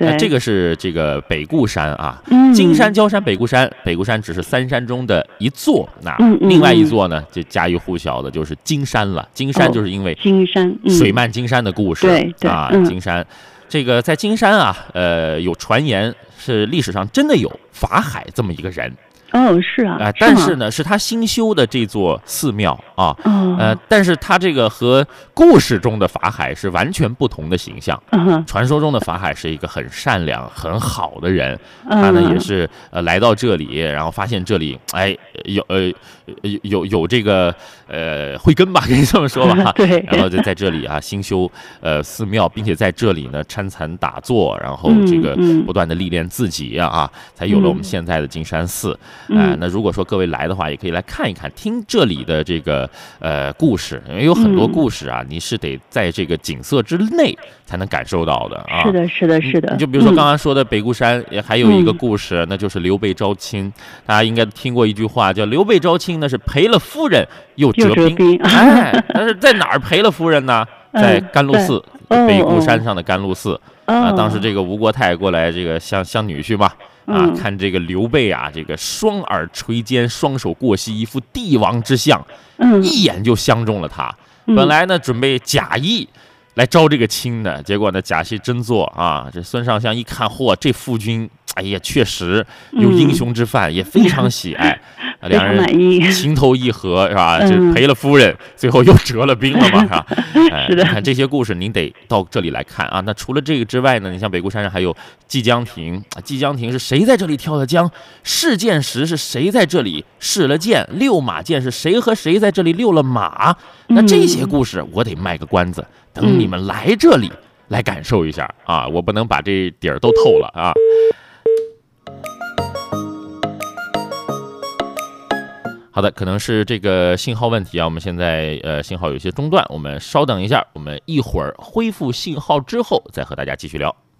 对， 这个是这个北固山啊，金山、焦山、北固山，北固山只是3山中的一座，那另外一座呢，就家喻户晓的就是金山了。金山就是因为金山水漫金山的故事， 对啊，金山。这个在金山啊，有传言是历史上真的有法海这么一个人。 是啊， 但是呢，是他新修的这座寺庙啊，但是他这个和故事中的法海是完全不同的形象。传说中的法海是一个很善良、很好的人，他呢也是来到这里，然后发现这里有这个慧根吧，可以这么说吧。 对， 然后就在这里啊新修寺庙，并且在这里呢参禅打坐，然后这个不断的历练自己啊，才有了我们现在的金山寺。那如果说各位来的话，也可以来看一看，听这里的这个故事，因为有很多故事啊，你是得在这个景色之内才能感受到的啊。 是的，是的，是的。 你就比如说刚刚说的北固山，也还有一个故事，那就是刘备招亲。大家应该听过一句话，叫刘备招亲呢是赔了夫人又折兵。但是在哪儿赔了夫人呢？在甘露寺，北固山上的甘露寺啊。当时这个吴国太过来，这个相女婿嘛。看这个刘备啊，这个双耳垂肩，双手过膝，一副帝王之相，一眼就相中了他。本来呢，准备假意来招这个亲的，结果呢，假戏真做啊！这孙尚香一看，嚯，这夫君，哎呀，确实有英雄之范，也非常喜爱。两人情投意合是吧？就赔了夫人，最后又折了兵了嘛，是吧？ 是的。 看这些故事，您得到这里来看啊。那除了这个之外呢，你像北固山上还有祭江亭，祭江亭是谁在这里跳的江？试剑时是谁在这里试了剑？遛马剑是谁和谁在这里遛了马？那这些故事我得卖个关子，等你们来这里来感受一下啊！我不能把这底儿都透了啊。好的，可能是这个信号问题啊，我们现在信号有些中断，我们稍等一下，我们一会儿恢复信号之后再和大家继续聊。